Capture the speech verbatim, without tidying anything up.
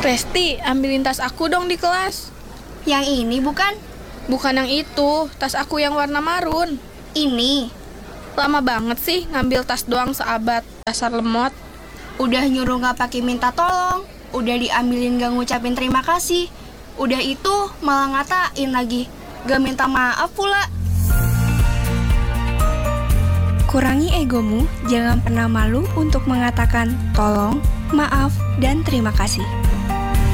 Resti, ambilin tas aku dong di kelas. Yang ini bukan? Bukan yang itu, tas aku yang warna marun. Ini. Lama banget sih ngambil tas doang seabad, dasar lemot. Udah nyuruh gak pakai minta tolong, udah diambilin gak ngucapin terima kasih. Udah itu malah ngatain lagi, gak minta maaf pula. Kurangi egomu, jangan pernah malu untuk mengatakan tolong, maaf, dan terima kasih.